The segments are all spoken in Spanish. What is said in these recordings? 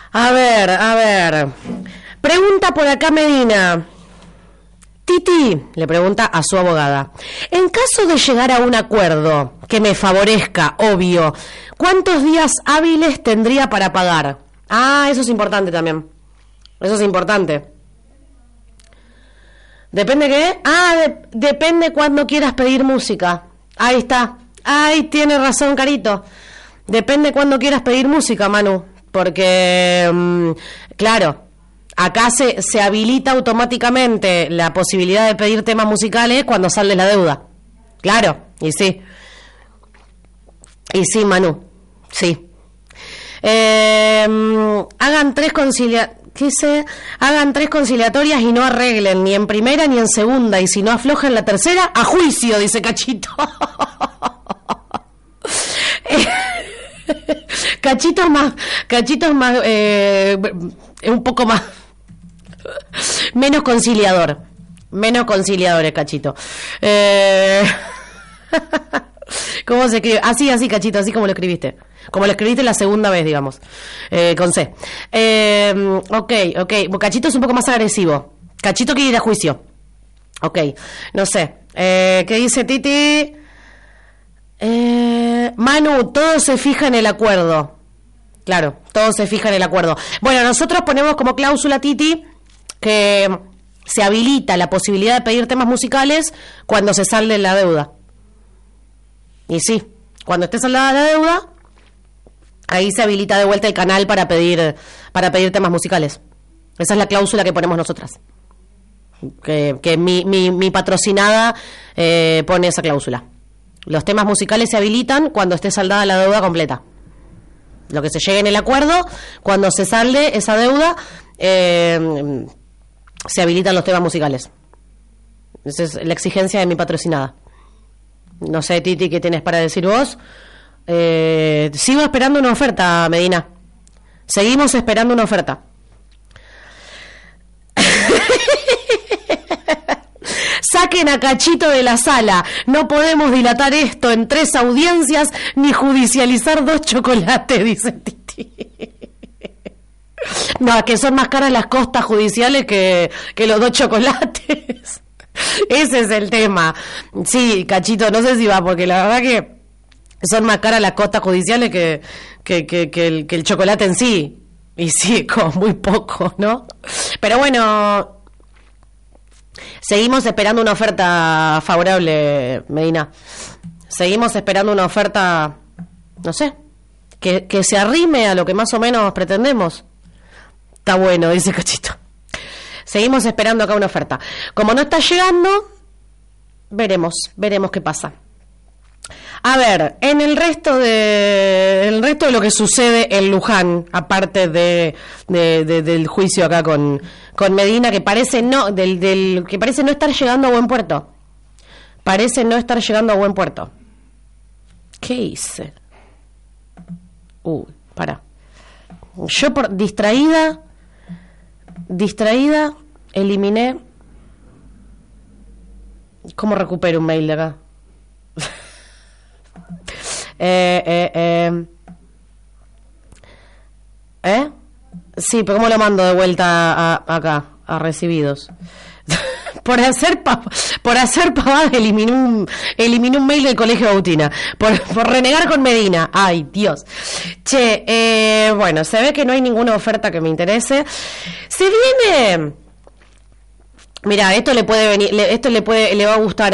A ver. Pregunta por acá Medina. Titi le pregunta a su abogada: en caso de llegar a un acuerdo que me favorezca, obvio, ¿cuántos días hábiles tendría para pagar? Ah, eso es importante también. Eso es importante. ¿Depende qué? Depende cuándo quieras pedir música. Ahí está. Ahí tiene razón, Carito. Depende cuándo quieras pedir música, Manu. Porque, claro, acá se habilita automáticamente la posibilidad de pedir temas musicales cuando sale la deuda. Claro, y sí. Y sí, Manu. Sí. Hagan tres conciliatorias y no arreglen ni en primera ni en segunda, y si no aflojan la tercera, a juicio, dice Cachito. Cachito es más un poco más menos conciliador es Cachito. ¿Cómo se escribe? Así, Cachito, así como lo escribiste. Como lo escribiste la segunda vez, digamos. Con C. Ok. Cachito es un poco más agresivo. Cachito quiere ir a juicio. Ok, no sé. ¿Qué dice Titi? Manu, todo se fija en el acuerdo. Claro, todo se fija en el acuerdo. Bueno, nosotros ponemos como cláusula, Titi, que se habilita la posibilidad de pedir temas musicales cuando se salde la deuda. Y sí, cuando esté saldada la deuda, ahí se habilita de vuelta el canal para pedir temas musicales. Esa es la cláusula que ponemos nosotras. Que mi patrocinada pone esa cláusula. Los temas musicales se habilitan cuando esté saldada la deuda completa. Lo que se llegue en el acuerdo, cuando se salde esa deuda, se habilitan los temas musicales. Esa es la exigencia de mi patrocinada. No sé, Titi, ¿qué tienes para decir vos? Sigo esperando una oferta, Medina. Seguimos esperando una oferta. Saquen a Cachito de la sala. No podemos dilatar esto en 3 audiencias ni judicializar 2 chocolates, dice Titi. No, que son más caras las costas judiciales que los 2 chocolates. Ese es el tema. Sí, Cachito, no sé si va, porque la verdad que son más caras las costas judiciales que el chocolate en sí. Y sí, como muy poco, ¿no? Pero bueno, seguimos esperando una oferta favorable, Medina. Seguimos esperando una oferta, no sé, que se arrime a lo que más o menos pretendemos. Está bueno, dice Cachito. Seguimos esperando acá una oferta. Como no está llegando, veremos qué pasa. A ver, en el resto de lo que sucede en Luján, aparte del juicio acá con Medina, que parece que parece no estar llegando a buen puerto. Parece no estar llegando a buen puerto. ¿Qué hice? Pará. Yo por distraída eliminé. ¿Cómo recupero un mail de acá? Sí, pero ¿cómo lo mando de vuelta acá a recibidos? Por hacer pavada eliminé un mail del Colegio Bautina por renegar con Medina. Ay, Dios. Che, bueno, se ve que no hay ninguna oferta que me interese. Se viene. Mira, esto le va a gustar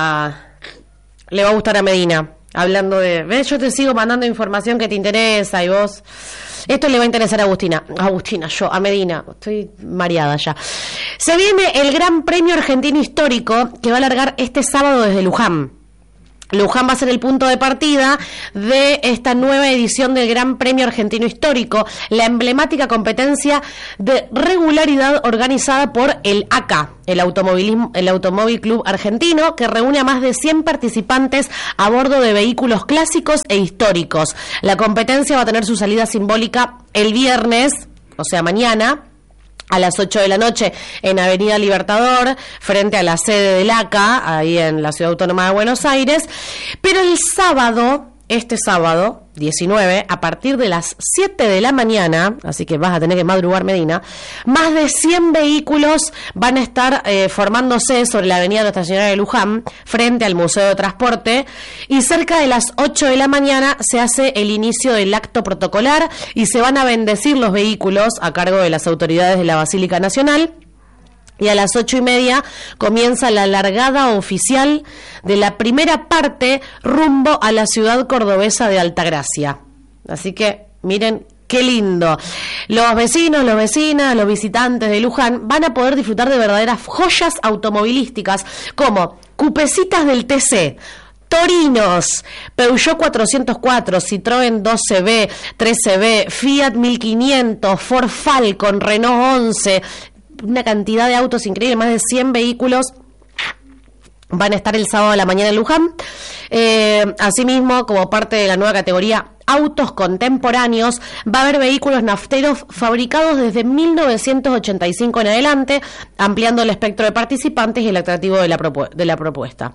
a Medina. Hablando de, ¿ves? Yo te sigo mandando información que te interesa y vos. Esto le va a interesar a a Medina. Estoy mareada ya. Se viene el Gran Premio Argentino Histórico, que va a largar este sábado desde Luján. Luján va a ser el punto de partida de esta nueva edición del Gran Premio Argentino Histórico, la emblemática competencia de regularidad organizada por el ACA, el Automóvil Club Argentino, que reúne a más de 100 participantes a bordo de vehículos clásicos e históricos. La competencia va a tener su salida simbólica el viernes, o sea, mañana, a las 8 de la noche en Avenida Libertador, frente a la sede del ACA, ahí en la Ciudad Autónoma de Buenos Aires. Pero el sábado, este sábado, 19, a partir de las 7 de la mañana, así que vas a tener que madrugar, Medina, más de 100 vehículos van a estar formándose sobre la avenida Nuestra Señora de Luján, frente al Museo de Transporte, y cerca de las 8 de la mañana se hace el inicio del acto protocolar y se van a bendecir los vehículos a cargo de las autoridades de la Basílica Nacional. Y a las 8:30 comienza la largada oficial de la primera parte rumbo a la ciudad cordobesa de Altagracia. Así que, miren qué lindo. Los vecinos, las vecinas, los visitantes de Luján van a poder disfrutar de verdaderas joyas automovilísticas como cupecitas del TC, Torinos, Peugeot 404, Citroën 12B, 13B, Fiat 1500, Ford Falcon, Renault 11... una cantidad de autos increíble, más de 100 vehículos van a estar el sábado a la mañana en Luján. Asimismo, como parte de la nueva categoría autos contemporáneos, va a haber vehículos nafteros fabricados desde 1985 en adelante, ampliando el espectro de participantes y el atractivo de la propuesta.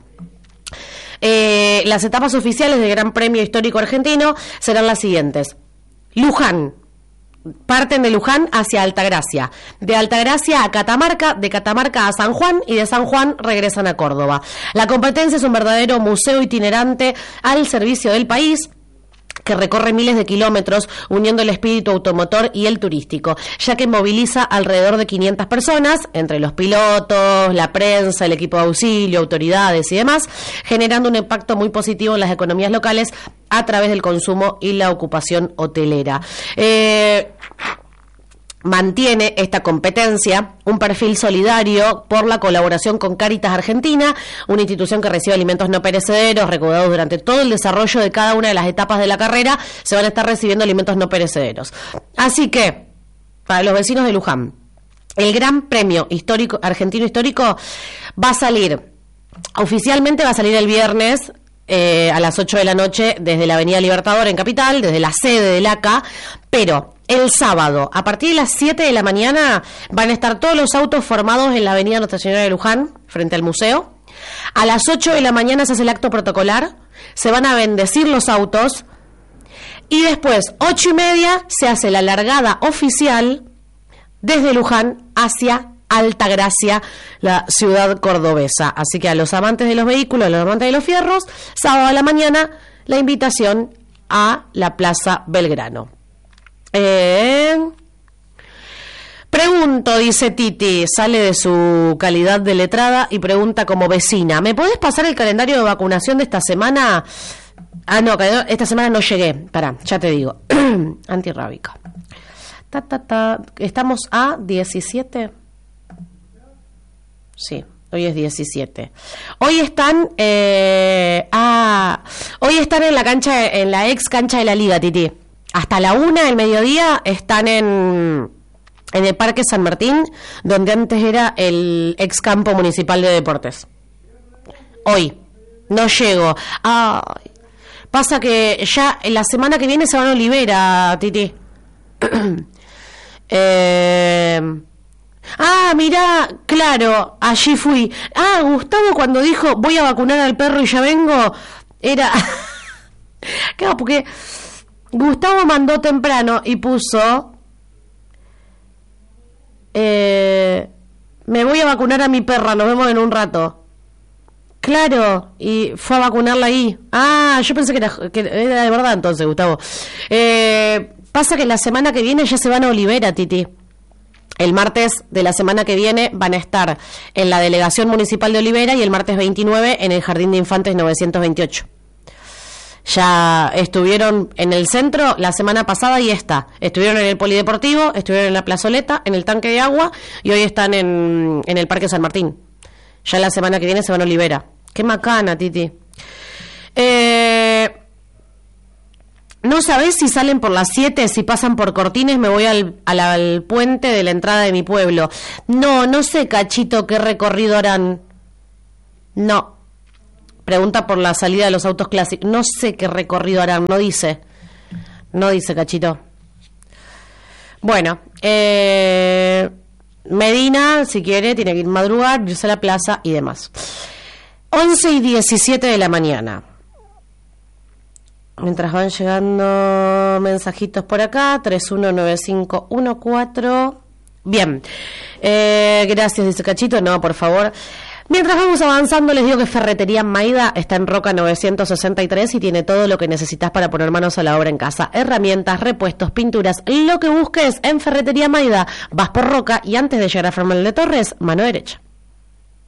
Las etapas oficiales del Gran Premio Histórico Argentino serán las siguientes: Luján. Parten de Luján hacia Altagracia, de Altagracia a Catamarca, de Catamarca a San Juan y de San Juan regresan a Córdoba. La competencia es un verdadero museo itinerante al servicio del país, que recorre miles de kilómetros uniendo el espíritu automotor y el turístico, ya que moviliza alrededor de 500 personas, entre los pilotos, la prensa, el equipo de auxilio, autoridades y demás, generando un impacto muy positivo en las economías locales a través del consumo y la ocupación hotelera. Mantiene esta competencia un perfil solidario por la colaboración con Cáritas Argentina, una institución que recibe alimentos no perecederos recaudados durante todo el desarrollo de cada una de las etapas de la carrera. Se van a estar recibiendo alimentos no perecederos. Así que, para los vecinos de Luján, el Gran Premio Histórico Argentino Histórico va a salir, oficialmente va a salir el viernes a las 8 de la noche desde la Avenida Libertador en Capital, desde la sede del ACA, pero el sábado, a partir de las 7 de la mañana, van a estar todos los autos formados en la avenida Nuestra Señora de Luján, frente al museo. A las 8 de la mañana se hace el acto protocolar, se van a bendecir los autos, y después, 8:30, se hace la largada oficial desde Luján hacia Altagracia, la ciudad cordobesa. Así que a los amantes de los vehículos, a los amantes de los fierros, sábado a la mañana, la invitación a la Plaza Belgrano. Pregunto, dice Titi, sale de su calidad de letrada y pregunta como vecina: ¿me podés pasar el calendario de vacunación de esta semana? Ah, no, esta semana no llegué. Pará, ya te digo. Antirrábica. Estamos a 17. Sí, hoy es 17. Hoy están hoy están en la cancha, en la ex cancha de la Liga, Titi. Hasta la 1 del mediodía están en el Parque San Martín, donde antes era el ex campo municipal de deportes. Hoy no llego. Pasa que ya en la semana que viene se van a Olivera, Titi. Mirá, claro, allí fui. Gustavo cuando dijo voy a vacunar al perro y ya vengo, era... Claro, porque Gustavo mandó temprano y puso me voy a vacunar a mi perra, nos vemos en un rato. Claro, y fue a vacunarla ahí. Yo pensé que era de verdad entonces, Gustavo. Pasa que la semana que viene ya se van a Olivera, Titi. El martes de la semana que viene van a estar en la Delegación Municipal de Olivera y el martes 29 en el Jardín de Infantes 928. Ya estuvieron en el centro la semana pasada y estuvieron en el Polideportivo, estuvieron en la plazoleta, en el tanque de agua y hoy están en el Parque San Martín. Ya la semana que viene se van a Olivera. Qué macana, Titi. No sabés si salen por las 7, si pasan por Cortines, me voy al puente de la entrada de mi pueblo. No sé, Cachito, qué recorrido harán. No. Pregunta por la salida de los autos clásicos. No sé qué recorrido harán, no dice, Cachito. Bueno, Medina, si quiere, tiene que ir madrugar, irse a la plaza y demás. 11:17 de la mañana. Mientras van llegando mensajitos por acá, 319514. Bien. Gracias, dice Cachito. No, por favor. Mientras vamos avanzando, les digo que Ferretería Maida está en Roca 963 y tiene todo lo que necesitas para poner manos a la obra en casa. Herramientas, repuestos, pinturas, lo que busques en Ferretería Maida. Vas por Roca y antes de llegar a Fermel de Torres, mano derecha.